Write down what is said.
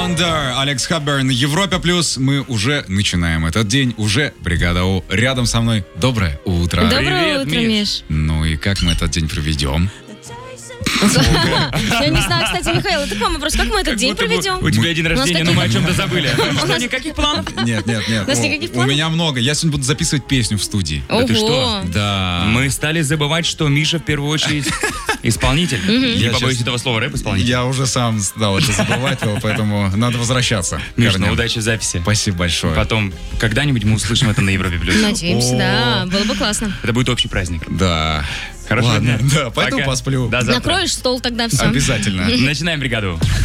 Wonder, Алекс Хабберн, Европа Плюс. Мы уже начинаем этот день. Уже бригада У рядом со мной. Доброе утро. Доброе утро, Миш. Ну и как мы этот день проведем? Я не знаю, кстати, Михаил, это к вам вопрос. Как мы этот день проведем? У тебя день рождения, но мы о чем-то забыли. Что, никаких планов? Нет. У нас никаких У планов? меня много. Я сегодня буду записывать песню в студии. Да ты что? Ого. Да. Мы стали забывать, что Миша в первую очередь исполнитель. Не Я побоюсь щас- этого слова, рэп-исполнитель. Я уже сам стал это забывать, поэтому надо возвращаться. к Миш, корням. ну удачи в записи. Спасибо большое. Потом, когда-нибудь мы услышим это на Европе+. Надеемся, да. Было бы классно. Это будет общий праздник. Да. Хорошего Ладно, дня. да, пойду Пока. посплю. До завтра. Накроешь стол тогда, все. Обязательно. Начинаем бригаду.